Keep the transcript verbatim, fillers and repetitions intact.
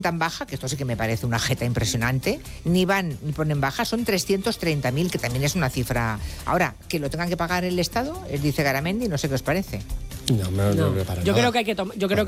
tan baja, que esto sí que me parece una jeta impresionante, ni van ni ponen baja, son trescientos treinta mil, que también es una cifra. Ahora, que lo tengan que pagar el Estado, dice Garamendi, no sé qué os parece. No, no, no, No, no, para yo nada. creo que hay que tomar, yo creo que